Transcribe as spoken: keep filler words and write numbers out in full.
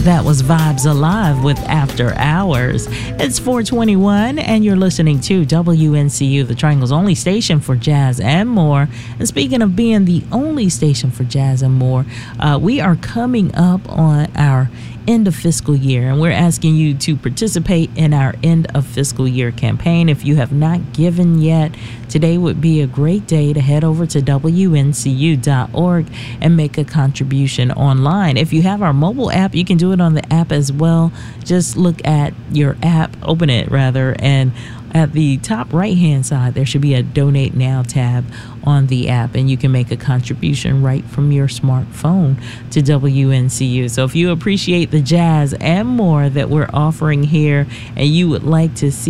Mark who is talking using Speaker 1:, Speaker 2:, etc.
Speaker 1: That was Vibes Alive with After Hours. It's four twenty-one, and you're listening to W N C U, the Triangle's only station for jazz and more. And speaking of being the only station for jazz and more, uh, we are coming up on our end of fiscal year, and we're asking you to participate in our end of fiscal year campaign. If you have not given yet, today would be a great day to head over to W N C U dot org and make a contribution online. If you have our mobile app, you can do it on the app as well. Just look at your app, open it rather, and at the top right hand side there should be a Donate Now tab on the app, and you can make a contribution right from your smartphone to W N C U. So if you appreciate the jazz and more that we're offering here, and you would like to see